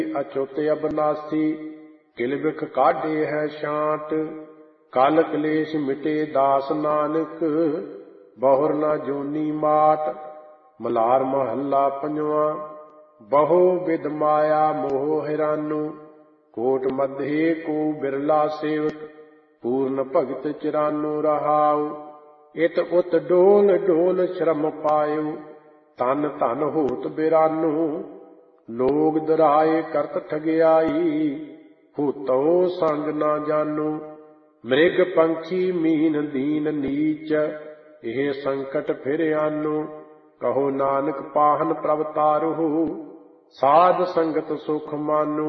ਅਚੁੱਤ ਅਬਨਾਸੀ, ਕਿਲ ਬਿਖ ਕਾਢੇ ਹੈ ਛਾਂਟ। ਕਲ ਕਲੇਸ਼ ਮਿਟੇ ਦਾਸ ਨਾਨਕ, ਬਹੁਰ ਨਾ ਜੋਨੀ ਮਾਟ। ਮਲਾਰ ਮਹੱਲਾ ਪੰਜਵਾਂ। ਬਹੁ ਵਿਦ ਮਾਇਆ ਮੋਹ ਹੈਰਾਨੂ, ਕੋਟ ਮਧੇ ਕੋ ਬਿਰਲਾ ਸੇਵਕ। ਪੂਰਨ ਭਗਤ ਚਿਰਾਨੂ ਰਹਾਉ, ਇਤ ਉਤ ਡੋਲ ਡੋਲ ਸ਼ਰਮ ਪਾਇਉ। ਤਨ ਧਨ ਹੋਤ ਬਿਰਾਨੂ, ਲੋਗ ਦਰਾਏ ਕਰਤ ਠਗਿਆਈ। ਭੂਤੋ ਸੰਗ ਨਾ ਜਾਨੂ, ਮ੍ਰਿਗ ਪੰਖੀ ਮੀਨ ਦੀਨ ਨੀਚ। ਇਹ ਸੰਕਟ ਫਿਰ ਆਨੂ, ਕਹੋ ਨਾਨਕ ਪਾਹਨ ਪ੍ਰਭ ਤਾਰਹੁ। ਸਾਧ ਸੰਗਤ ਸੁਖ ਮਾਨੂ,